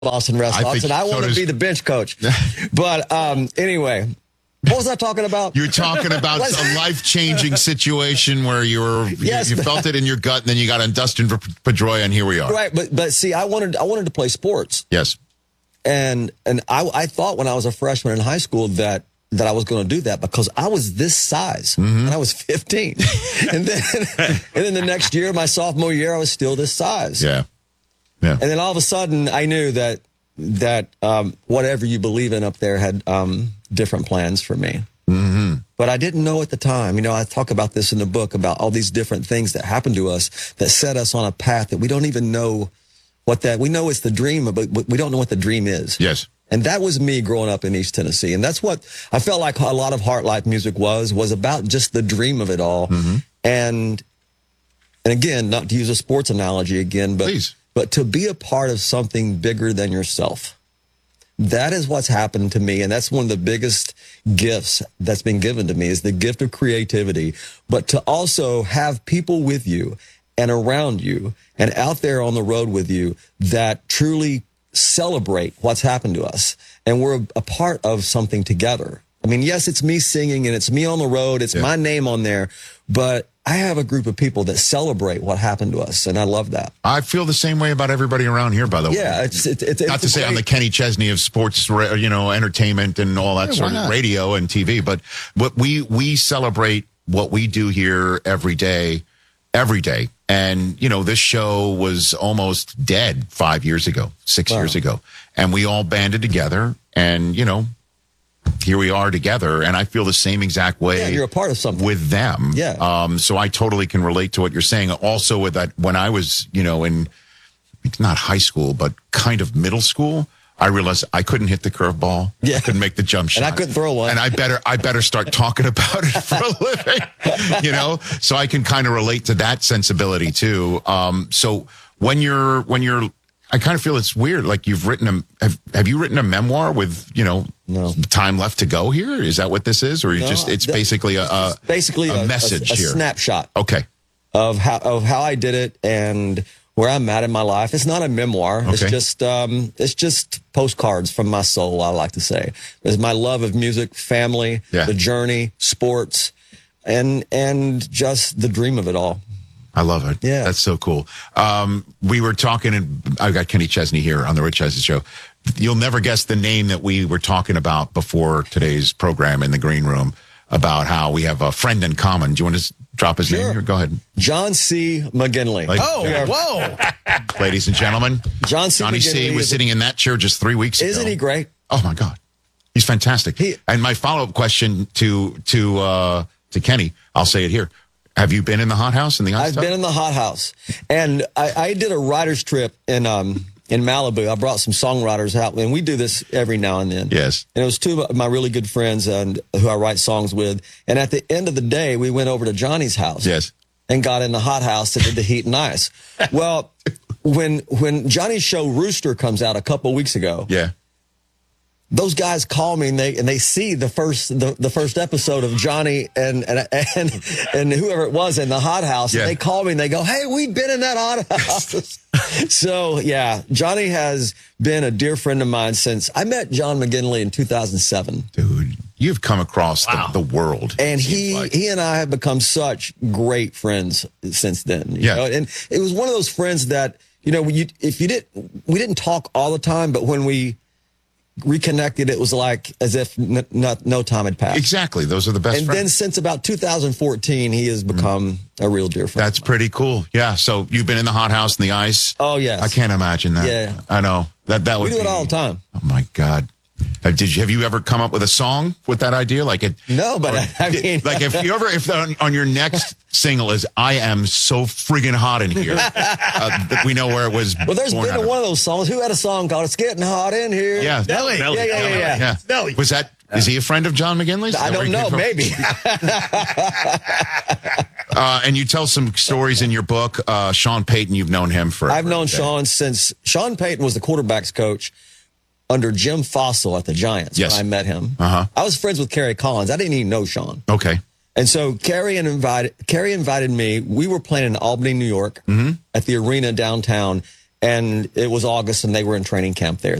Boston Red Sox, and I want to be the bench coach. But anyway, what was I talking about? You're talking about a life-changing situation where you felt it in your gut, and then you got on Dustin Pedroia, and here we are. Right, but see, I wanted to play sports. Yes. And I thought when I was a freshman in high school that I was going to do that because I was this size when I was 15. and then the next year, my sophomore year, I was still this size. Yeah. Yeah. And then all of a sudden, I knew that whatever you believe in up there had different plans for me. Mm-hmm. But I didn't know at the time. You know, I talk about this in the book about all these different things that happen to us that set us on a path that we don't even know we know it's the dream, but we don't know what the dream is. Yes. And that was me growing up in East Tennessee. And that's what I felt like a lot of Heart Life music was about, just the dream of it all. Mm-hmm. And again, not to use a sports analogy again, but Please. But to be a part of something bigger than yourself. That is what's happened to me. And that's one of the biggest gifts that's been given to me is the gift of creativity. But to also have people with you and around you and out there on the road with you that truly celebrate what's happened to us. And we're a part of something together. I mean, yes, it's me singing and it's me on the road. It's my name on there. But I have a group of people that celebrate what happened to us, and I love that. I feel the same way about everybody around here, by the way. Yeah, it's not to say I'm the Kenny Chesney of sports, entertainment and all that sort of radio and TV, but we celebrate what we do here every day. And, this show was almost dead 5 years ago, 6 years ago. And we all banded together and, here we are together, and I feel the same exact way. Yeah, you're a part of something with them. Yeah. So I totally can relate to what you're saying. Also, with that, when I was, in not high school, but kind of middle school, I realized I couldn't hit the curveball. Yeah. I couldn't make the jump shot, and I couldn't throw one. And I better start talking about it for a living. So I can kind of relate to that sensibility too. So when you're I kind of feel it's weird. Like you've written have you written a memoir with, No. time left to go here? Is that what this is? Or it's basically a message here. A snapshot. Okay. Of how I did it and where I'm at in my life. It's not a memoir. Okay. It's just postcards from my soul, I like to say. It's my love of music, family, the journey, sports, and just the dream of it all. I love it. Yeah. That's so cool. We were talking, and I've got Kenny Chesney here on the Rich Eisen Show. You'll never guess the name that we were talking about before today's program in the green room about how we have a friend in common. Do you want to drop his name here? Go ahead. John C. McGinley. Whoa. Ladies and gentlemen, Johnny C. was sitting in that chair just 3 weeks ago. Isn't he great? Oh, my God. He's fantastic. And my follow-up question to Kenny, I'll say it here. Have you been in the hot house in the ice tub? I've been in the hot house. And I did a writer's trip in Malibu. I brought some songwriters out, and we do this every now and then. Yes. And it was two of my really good friends who I write songs with. And at the end of the day, we went over to Johnny's house. Yes. And got in the hot house and did the heat and ice. Well, when Johnny's show Rooster comes out a couple weeks ago. Yeah. Those guys call me and they see the first episode of Johnny and whoever it was in the hot house. Yeah. And they call me and they go, "Hey, we've been in that hot house." So yeah, Johnny has been a dear friend of mine since I met John McGinley in 2007. Dude, you've come across the world. And he and I have become such great friends since then. You know? And it was one of those friends that, we didn't talk all the time, but when we reconnected, it was like as if no time had passed. Exactly. Those are the best friends. And then since about 2014, he has become a real dear friend. That's pretty cool. Yeah. So you've been in the hot house and the ice. Oh, yes. I can't imagine that. Yeah. I know. That would we do it all the time. Oh, my God. Have you ever come up with a song with that idea? No, but I mean, like if on your next single is "I am so friggin' hot in here," we know where it was. Well, there's been one of those songs. Who had a song called "It's Getting Hot in Here"? Yeah, Nelly. Yeah. Nelly. Was that? Is he a friend of John McGinley's? I don't know. Maybe. And you tell some stories in your book. Sean Payton, you've known him for. I've known Sean since Sean Payton was the quarterbacks coach under Jim Fossil at the Giants when I met him. Uh-huh. I was friends with Kerry Collins. I didn't even know Sean. Okay. And so Kerry invited me. We were playing in Albany, New York, at the arena downtown. And it was August, and they were in training camp there.